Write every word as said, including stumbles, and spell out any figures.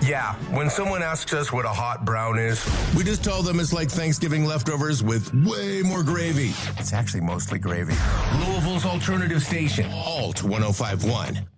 Yeah, when someone asks us what a hot brown is, we just tell them it's like Thanksgiving leftovers with way more gravy. It's actually mostly gravy. Louisville's alternative station. Alt one oh five point one.